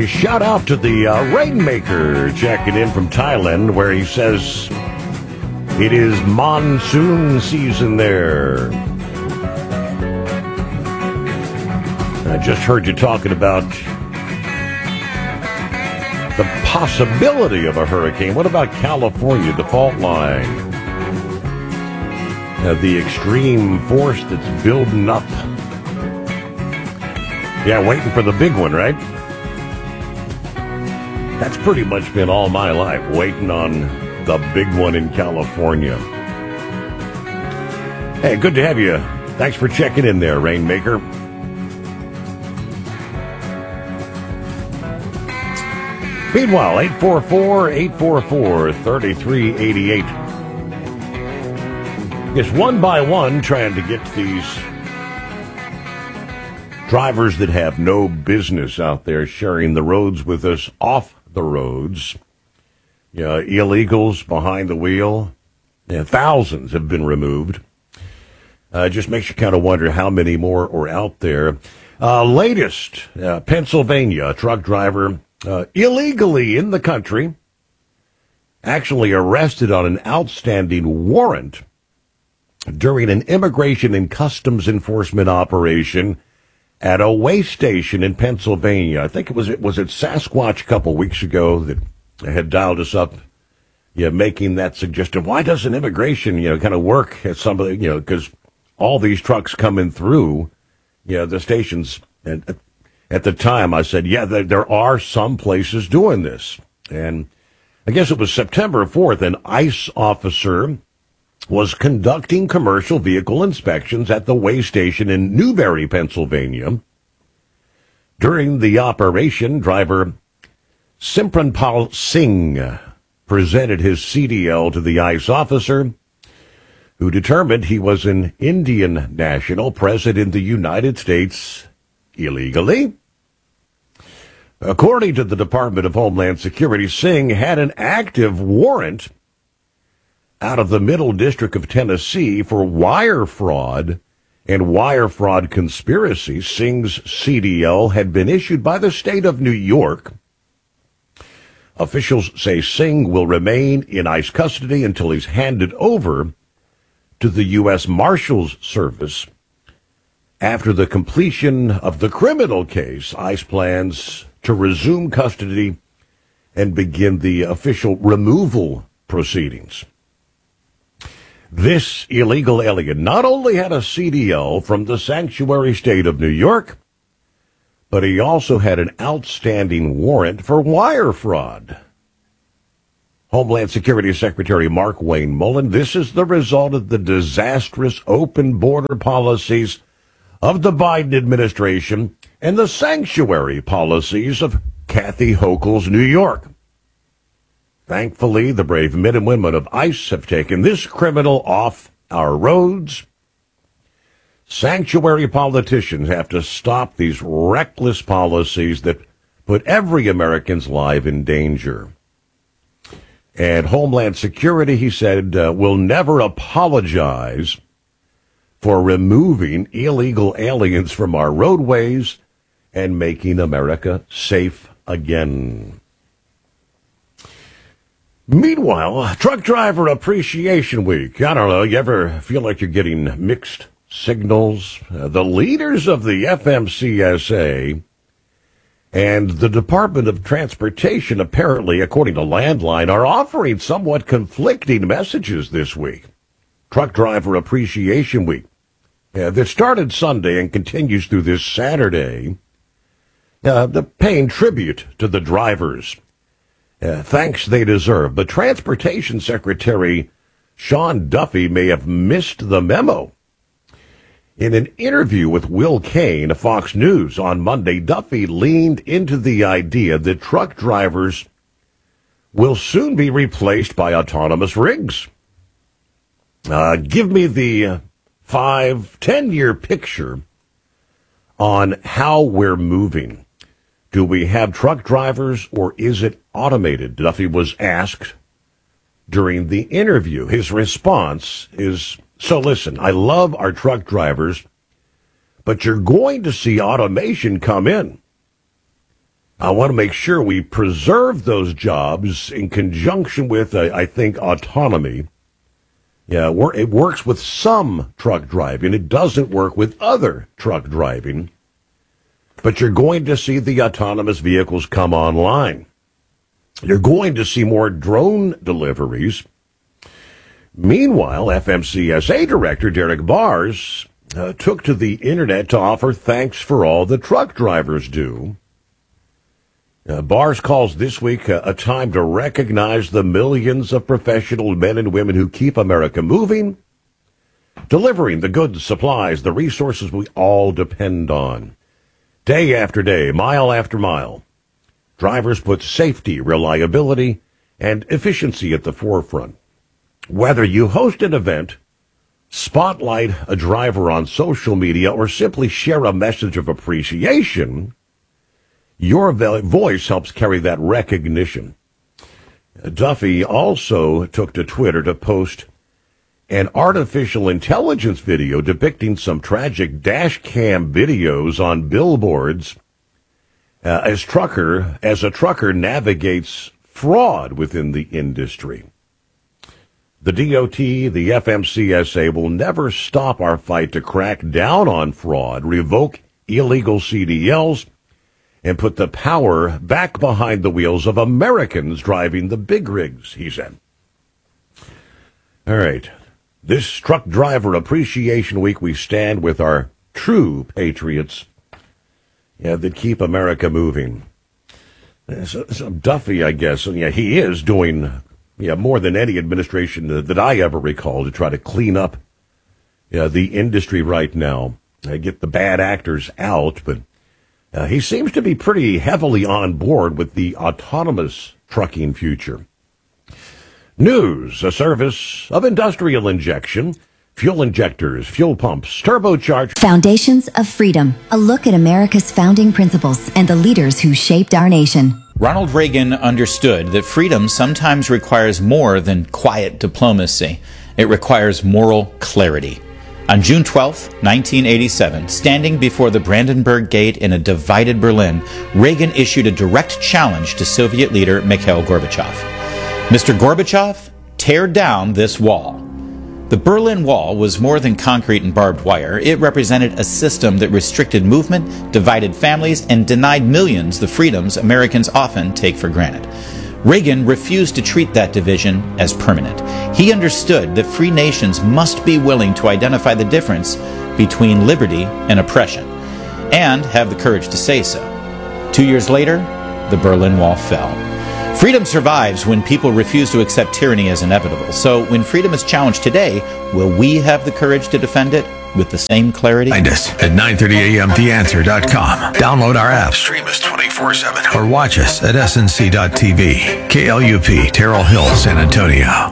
A shout out to the Rainmaker checking in from Thailand, where he says it is monsoon season there. I just heard you talking about the possibility of a hurricane. What about California, the fault line? The extreme force that's building up. Yeah, waiting for the big one, right? That's pretty much been all my life, waiting on the big one in California. Hey, good to have you. Thanks for checking in there, Rainmaker. Meanwhile, 844-844-3388. Just one by one trying to get these drivers that have no business out there sharing the roads with us off the roads. Illegals behind the wheel. Thousands have been removed. Just makes you kind of wonder how many more are out there. Latest, Pennsylvania truck driver illegally in the country, actually arrested on an outstanding warrant during an immigration and customs enforcement operation at a way station in Pennsylvania. I think it was Sasquatch a couple weeks ago that had dialed us up, making that suggestion. Why doesn't immigration, kind of work at somebody, because all these trucks coming through, the stations. And at the time, I said, there are some places doing this. And I guess it was September 4th, an ICE officer was conducting commercial vehicle inspections at the way station in Newbury, Pennsylvania. During the operation, driver Simranpal Singh presented his CDL to the ICE officer, who determined he was an Indian national present in the United States illegally. According to the Department of Homeland Security, Singh had an active warrant out of the Middle District of Tennessee for wire fraud and wire fraud conspiracy. Singh's CDL had been issued by the state of New York. Officials say Singh will remain in ICE custody until he's handed over to the U.S. Marshals Service. After the completion of the criminal case, ICE plans to resume custody and begin the official removal proceedings. This illegal alien not only had a CDL from the sanctuary state of New York, but he also had an outstanding warrant for wire fraud. Homeland Security Secretary Mark Wayne Mullen, this is the result of the disastrous open border policies of the Biden administration and the sanctuary policies of Kathy Hochul's New York. Thankfully, the brave men and women of ICE have taken this criminal off our roads. Sanctuary politicians have to stop these reckless policies that put every American's life in danger. And Homeland Security, he said, will never apologize for removing illegal aliens from our roadways and making America safe again. Meanwhile, Truck Driver Appreciation Week. I don't know, you ever feel like you're getting mixed signals? The leaders of the FMCSA and the Department of Transportation, apparently, according to Landline, are offering somewhat conflicting messages this week. Truck Driver Appreciation Week that started Sunday and continues through this Saturday. The paying tribute to the drivers. Thanks they deserve. But Transportation Secretary Sean Duffy may have missed the memo. In an interview with Will Kane of Fox News on Monday, Duffy leaned into the idea that truck drivers will soon be replaced by autonomous rigs. Give me the 5-10-year picture on how we're moving. Do we have truck drivers or is it automated? Duffy was asked during the interview. His response is, so listen, I love our truck drivers, but you're going to see automation come in. I want to make sure we preserve those jobs in conjunction with, I think, autonomy. Yeah, it works with some truck driving. It doesn't work with other truck driving. But you're going to see the autonomous vehicles come online. You're going to see more drone deliveries. Meanwhile, FMCSA Director Derek Bars took to the internet to offer thanks for all the truck drivers do. Bars calls this week a time to recognize the millions of professional men and women who keep America moving, delivering the goods, supplies, the resources we all depend on. Day after day, mile after mile, drivers put safety, reliability, and efficiency at the forefront. Whether you host an event, spotlight a driver on social media, or simply share a message of appreciation, your voice helps carry that recognition. Duffy also took to Twitter to post an artificial intelligence video depicting some tragic dash cam videos on billboards as a trucker navigates fraud within the industry. The DOT, the FMCSA will never stop our fight to crack down on fraud, revoke illegal CDLs, and put the power back behind the wheels of Americans driving the big rigs, he said. All right. This Truck Driver Appreciation Week, we stand with our true patriots that keep America moving. So Duffy, I guess, he is doing more than any administration that I ever recall to try to clean up the industry right now, get the bad actors out, but he seems to be pretty heavily on board with the autonomous trucking future. News, a service of Industrial Injection, fuel injectors, fuel pumps, turbocharged. Foundations of Freedom, a look at America's founding principles and the leaders who shaped our nation. Ronald Reagan understood that freedom sometimes requires more than quiet diplomacy. It requires moral clarity. On June 12, 1987, standing before the Brandenburg Gate in a divided Berlin, Reagan issued a direct challenge to Soviet leader Mikhail Gorbachev. Mr. Gorbachev, tear down this wall. The Berlin Wall was more than concrete and barbed wire. It represented a system that restricted movement, divided families, and denied millions the freedoms Americans often take for granted. Reagan refused to treat that division as permanent. He understood that free nations must be willing to identify the difference between liberty and oppression, and have the courage to say so. 2 years later, the Berlin Wall fell. Freedom survives when people refuse to accept tyranny as inevitable. So when freedom is challenged today, will we have the courage to defend it with the same clarity? Find us at 930amtheanswer.com. Download our app, stream us 24/7, or watch us at snc.tv. KLUP, Terrell Hill, San Antonio.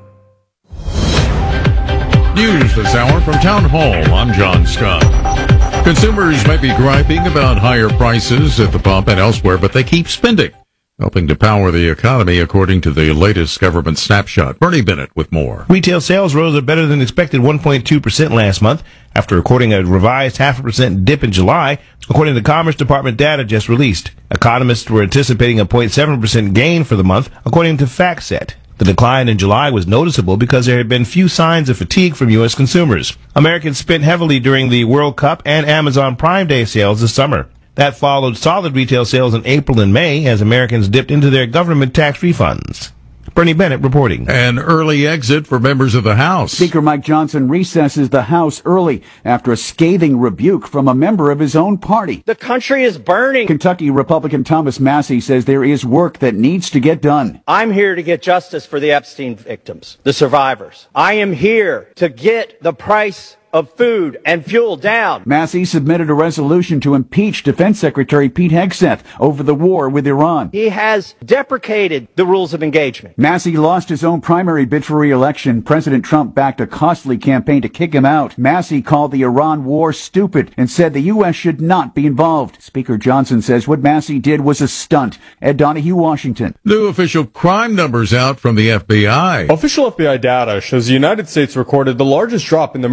News this hour from Town Hall. I'm John Scott. Consumers might be griping about higher prices at the pump and elsewhere, but they keep spending, helping to power the economy, according to the latest government snapshot. Bernie Bennett with more. Retail sales rose a better than expected 1.2% last month, after recording a revised 0.5% dip in July, according to the Commerce Department data just released. Economists were anticipating a 0.7% gain for the month, according to FactSet. The decline in July was noticeable because there had been few signs of fatigue from U.S. consumers. Americans spent heavily during the World Cup and Amazon Prime Day sales this summer. That followed solid retail sales in April and May as Americans dipped into their government tax refunds. Bernie Bennett reporting. An early exit for members of the House. Speaker Mike Johnson recesses the House early after a scathing rebuke from a member of his own party. The country is burning. Kentucky Republican Thomas Massie says there is work that needs to get done. I'm here to get justice for the Epstein victims, the survivors. I am here to get the price of food and fuel down. Massie submitted a resolution to impeach Defense Secretary Pete Hegseth over the war with Iran. He has deprecated the rules of engagement. Massie lost his own primary bid for re-election. President Trump backed a costly campaign to kick him out. Massie called the Iran war stupid and said the U.S. should not be involved. Speaker Johnson says what Massie did was a stunt. Ed Donahue, Washington. New official crime numbers out from the FBI. Official FBI data shows the United States recorded the largest drop in the murder rate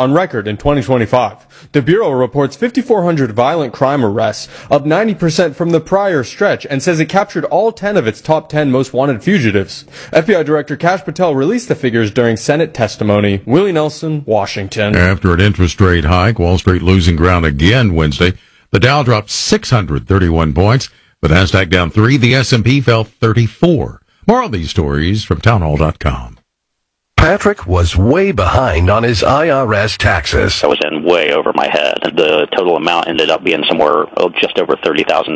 on record in 2025. The Bureau reports 5,400 violent crime arrests, up 90% from the prior stretch, and says it captured all 10 of its top 10 most wanted fugitives. FBI Director Kash Patel released the figures during Senate testimony. Willie Nelson, Washington. After an interest rate hike, Wall Street losing ground again Wednesday. The Dow dropped 631 points. The Nasdaq down 3. The S&P fell 34. More of these stories from townhall.com. Patrick was way behind on his IRS taxes. I was in way over my head. The total amount ended up being somewhere just over $30,000.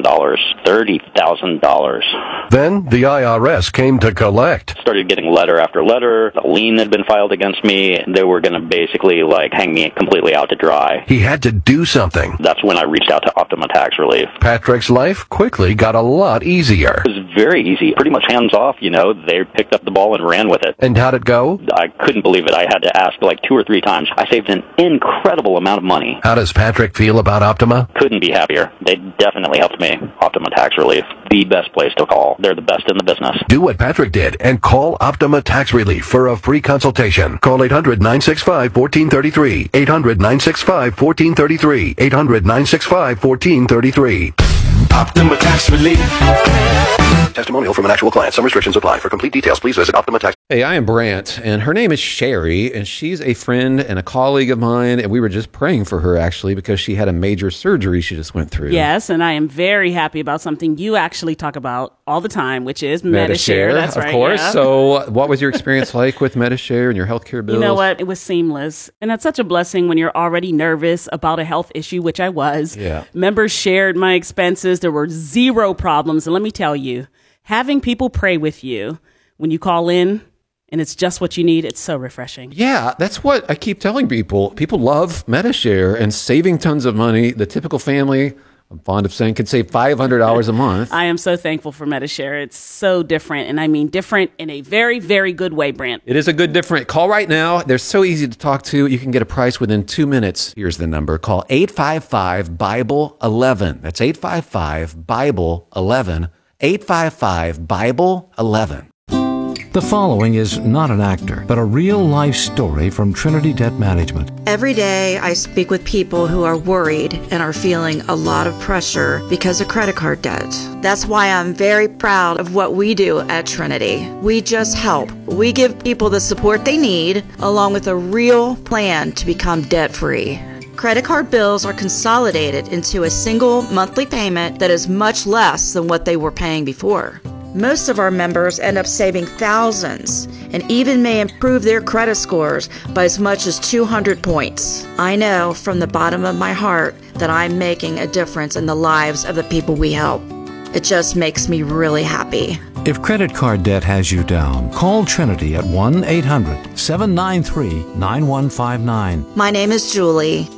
$30,000. Then the IRS came to collect. Started getting letter after letter. A lien had been filed against me. They were going to basically hang me completely out to dry. He had to do something. That's when I reached out to Optima Tax Relief. Patrick's life quickly got a lot easier. It was very easy. Pretty much hands off, They picked up the ball and ran with it. And how'd it go? I couldn't believe it. I had to ask 2 or 3 times. I saved an incredible amount of money. How does Patrick feel about Optima? Couldn't be happier. They definitely helped me. Optima Tax Relief. The best place to call. They're the best in the business. Do what Patrick did and call Optima Tax Relief for a free consultation. Call 800-965-1433. 800-965-1433. 800-965-1433. Optima Tax Relief. Testimonial from an actual client. Some restrictions apply. For complete details, please visit Optima Tax. Hey, I am Brant, and her name is Sherry, and she's a friend and a colleague of mine, and we were just praying for her, actually, because she had a major surgery she just went through. Yes, and I am very happy about something you actually talk about all the time, which is Medi-Share. That's right. Of course. Yeah. So what was your experience like with Medi-Share and your healthcare bills? You know what? It was seamless. And that's such a blessing when you're already nervous about a health issue, which I was. Yeah. Members shared my expenses. There were 0 problems. And let me tell you, having people pray with you when you call in and it's just what you need, it's so refreshing. Yeah, that's what I keep telling people. People love Medi-Share and saving tons of money. The typical family, I'm fond of saying, could save $500 a month. I am so thankful for Medi-Share. It's so different, and I mean different in a very, very good way, Brant. It is a good different. Call right now. They're so easy to talk to. You can get a price within 2 minutes. Here's the number. Call 855-BIBLE-11. That's 855-BIBLE-11. 855-BIBLE-11. The following is not an actor, but a real-life story from Trinity Debt Management. Every day, I speak with people who are worried and are feeling a lot of pressure because of credit card debt. That's why I'm very proud of what we do at Trinity. We just help. We give people the support they need, along with a real plan to become debt-free. Credit card bills are consolidated into a single monthly payment that is much less than what they were paying before. Most of our members end up saving thousands and even may improve their credit scores by as much as 200 points. I know from the bottom of my heart that I'm making a difference in the lives of the people we help. It just makes me really happy. If credit card debt has you down, call Trinity at 1-800-793-9159. My name is Julie.